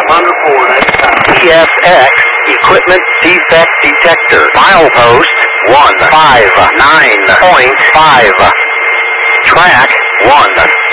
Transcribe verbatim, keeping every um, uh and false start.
Honda Ford. E S X Equipment Defect Detector. Milepost one five nine point five. Track one.